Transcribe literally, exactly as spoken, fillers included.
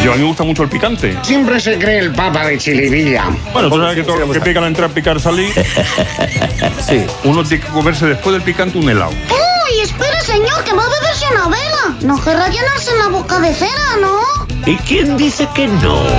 Yo a mí me gusta mucho el picante. Siempre se cree el papa de Chilivilla. Bueno, tú sabes que todo lo que pican entrar, picar, salir. Sí. Uno tiene que comerse después del picante un helado. ¡Uy, espera, señor, que va a beberse una vela! No querrá llenarse la boca de cera, ¿no? ¿Y quién dice que no?